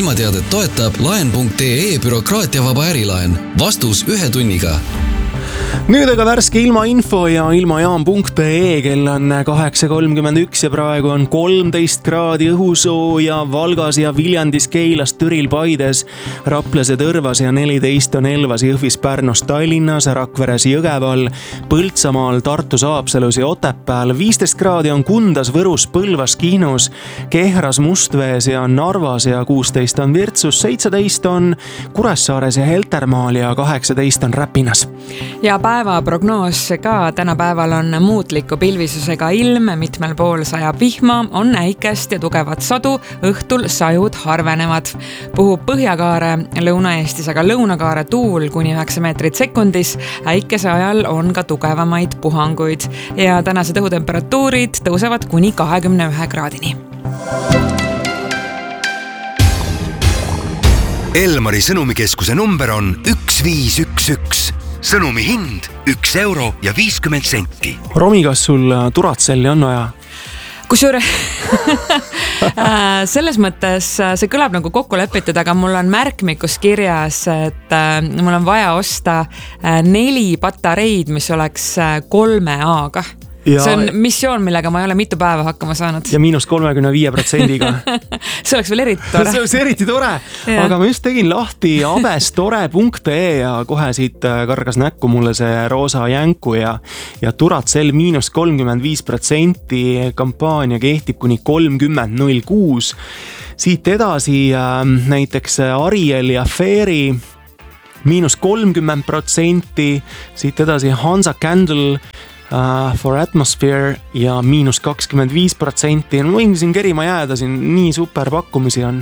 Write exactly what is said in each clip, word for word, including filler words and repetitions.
ilmateadet toetab laen punkt ee bürokraatiavaba ärilaen. Vastus ühe tunniga. Nüüd aga värske ilmainfo ja ilmajaam punkt ee, kell on kaheksa kolmkümmend üks ja praegu on kolmteist kraadi õhusooja Valgas ja Viljandis, Keilas, Türil, Paides, Raplas ja Tõrvas ja neliteist on Elvas, Jõhvis, Pärnus, Tallinnas, Rakveres, Jõgeval, Põltsamaal, Tartus, Haapsalus ja Otepääl. viisteist kraadi on Kundas, Võrus, Põlvas, Kihnus, Kehras, Mustvees ja Narvas ja kuusteist on Virtsus, seitseteist on Kuressaares ja Heltermaal ja kaheksateist on Räpinas. Ja päeva prognoos ka tänapäeval on muutliku pilvisusega ilm, mitmel pool sajab vihma, on äikest ja tugevat sadu, õhtul sajud harvenevad. Puhub Põhjakaare, Lõuna-Eestis aga Lõunakaare tuul kuni üheksa meetrit sekundis, äikese ajal on ka tugevamaid puhanguid ja tänased õhutemperatuurid tõusevad kuni kahekümne ühe kraadini. Elmari sõnumikeskuse number on üks viis üks üks. Sõnumi hind üks euro ja viiskümmend senti. Romi, kas sul Turatselli on vaja? Kusjuure selles mõttes see kõlab nagu kokku lepitud, aga mul on märkmikus kirjas, et mul on vaja osta neli patareid, mis oleks kolme A-ga. Ja see on missioon, millega ma ei ole mitu päeva hakkama saanud. Ja miinus kolmekümne viie protsendiga. See oleks veel eriti tore. See oleks eriti tore. Ja. Aga ma just tegin lahti abestore punkt ee ja kohe siit kargas näkku mulle see roosa jänku ja, ja Turatsell miinus kolmkümmend viis protsenti. Kampaania kehtib kuni kolmkümmend null kuus. Siit edasi äh, näiteks Ariel ja Fairy miinus kolmkümmend protsenti. Siit edasi Hansa Candle Uh, for Atmosphere ja miinus kakskümmend viis protsenti. No, võin siin kerima jääda, siin nii super pakkumisi on.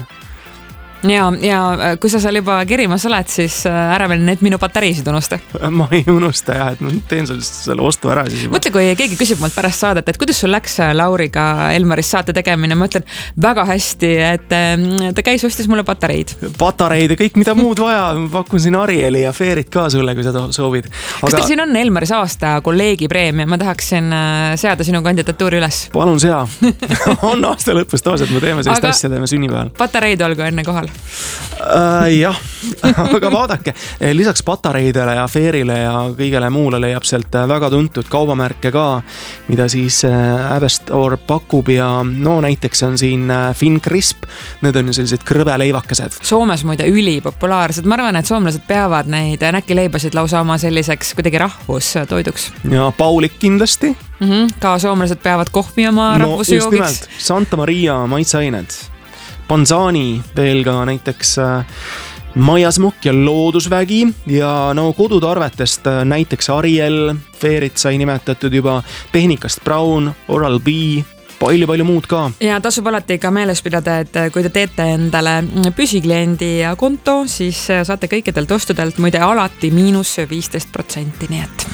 Ja, ja kui sa seal juba kerimas oled, siis ära veel need minu patareisid unusta. Ma ei unusta jah, et ma teen selle ostu ära siis juba. Mõtle, kui keegi küsib mult pärast saadet, et kuidas sul läks Lauriga Elmaris saate tegemine, ma ütlen väga hästi, et ta käis ostis mulle patareid. Patareid ja kõik mida muud vaja, pakun siin Arieli ja Fairyt ka sulle, kui sa soovid. Aga... Kas teil siin on Elmaris aasta kolleegi preemia? Ma tahaksin seada sinu kandidatuuri üles. Palun sea. On aasta lõpus taas, et me teeme sellist asja, teeme sünnipäeval. Patareid olgu enne kohal. Uh, jah, aga vaadake, lisaks patareidele ja Fairyle ja kõigele muule leiab sealt väga tuntud kaubamärke ka, mida siis Abestore pakub ja no näiteks on siin Finn Crisp, need on ju sellised krõbeleivakesed. Soomes muide ülipopulaarsed, ma arvan, et soomlased peavad neid näkileibasid lausa oma selliseks kuidagi rahvustoiduks. Ja Paulik kindlasti. Mm-hmm. Ka soomlased peavad kohvi oma no, rahvusjoogiks. Santa Maria maitseained. Panzani veel ka näiteks Maiasmokk ja Loodusvägi ja no kodutarvetest näiteks Ariel, Fairyt sai nimetatud juba, Tehnikast Braun, Oral-B, palju-palju muud ka. Ja tasub alati ka meeles pidada, et kui te teete endale püsikliendi konto, siis saate kõikidelt ostudelt muide alati miinus viisteist protsenti, nii et...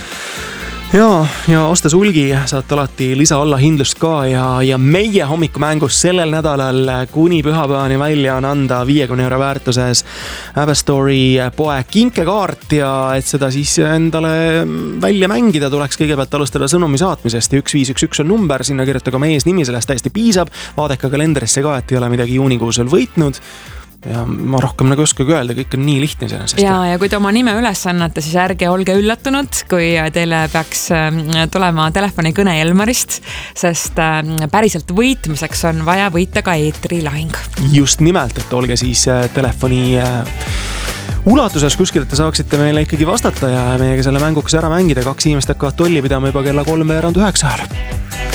Ja, ja ostes hulgi saate alati lisa alla hindlust ka ja, ja meie hommikumängus sellel nädalal kuni pühapäevani välja on anda viiekümne euro väärtuses Abestore poe kinkekaart ja et seda siis endale välja mängida, tuleks kõigepealt alustada sõnumi saatmisest ja üks viis üks üks on number, sinna kirjutage mees nimi, sellest täiesti piisab, vaadake kalendrisse ka, et ei ole midagi juunikuusel võitnud. Ja ma rohkem nagu oskagi öelda, kõik on nii lihtne sellest. Ja, ja kui te oma nime üles annate, siis ärge olge üllatunud, kui teile peaks tulema telefonikõne Elmarist, sest päriselt võitmiseks on vaja võita ka eetrilahing. Just nimelt, et olge siis telefoni ulatuses kuskil, et te saaksite meile ikkagi vastata ja meiega selle mänguks ära mängida. Kaks inimest hakkavad tolli pidama juba kella kolm veerand üheksa ajal.